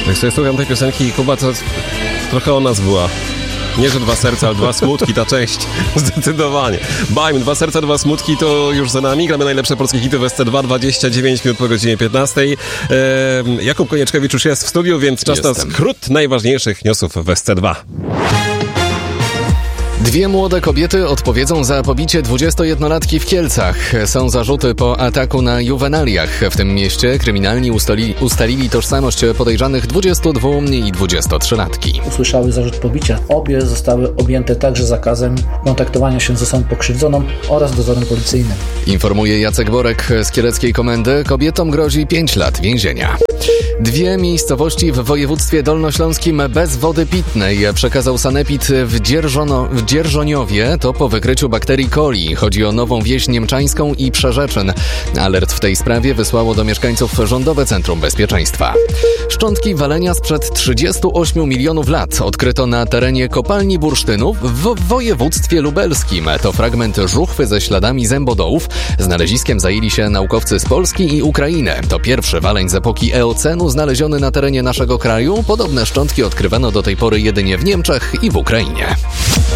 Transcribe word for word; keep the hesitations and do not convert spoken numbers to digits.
Jak sobie słucham tej piosenki, Kuba, to trochę o nas była. Nie, że dwa serca, ale dwa smutki, ta część. Zdecydowanie. Bajmy, dwa serca, dwa smutki to już za nami. Gramy najlepsze polskie hity w S C dwa, dwadzieścia dziewięć minut po godzinie piętnastej. Eee, Jakub Konieczkiewicz już jest w studiu, więc czas Jestem. na skrót najważniejszych newsów w S C dwa. Dwie młode kobiety odpowiedzą za pobicie dwudziestojednolatki w Kielcach. Są zarzuty po ataku na juwenaliach. W tym mieście kryminalni ustali, ustalili tożsamość podejrzanych dwudziestu dwóch i dwudziestotrzylatki. Usłyszały zarzut pobicia. Obie zostały objęte także zakazem kontaktowania się z osobą pokrzywdzoną oraz dozorem policyjnym. Informuje Jacek Borek z Kieleckiej Komendy. Kobietom grozi pięć lat więzienia. Dwie miejscowości w województwie dolnośląskim bez wody pitnej przekazał sanepid w, Dzierżono, w Dzierżoniowie. To po wykryciu bakterii coli. Chodzi o Nową Wieś Niemczańską i Przerzeczyn. Alert w tej sprawie wysłało do mieszkańców Rządowe Centrum Bezpieczeństwa. Szczątki walenia sprzed trzydziestu ośmiu milionów lat odkryto na terenie kopalni bursztynów w województwie lubelskim. To fragment żuchwy ze śladami zębodołów. Znaleziskiem zajęli się naukowcy z Polski i Ukrainy. To pierwszy waleń z epoki Eocenu znaleziony na terenie naszego kraju. Podobne szczątki odkrywano do tej pory jedynie w Niemczech i w Ukrainie.